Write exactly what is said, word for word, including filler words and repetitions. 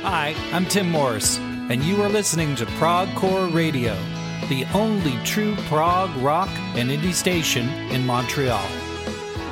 Hi, I'm Tim Morris, and you are listening to Progcore Radio, the only true prog rock and indie station in Montreal.